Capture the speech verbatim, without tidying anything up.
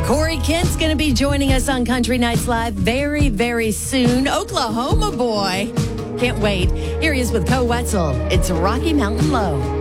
Corey Kent's going to be joining us on Country Nights Live very, very soon. Oklahoma boy. Can't wait. Here he is with Co Wetzel. It's Rocky Mountain Low.